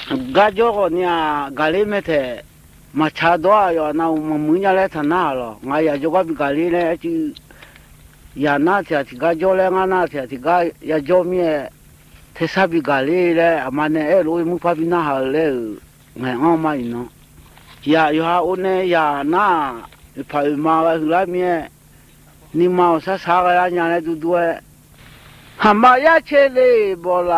gajo nia galimete machado yo na munya le tanalo ngaya joga bigaline ti ya na ti gajo le ngana ti ga ya jomie te sabi galile amane elu mu pa bina hale ngai ngoma ino ya yo ha one ya na pa ma la mie ni ma sa sa ya nya le du due ha ma ya chele bola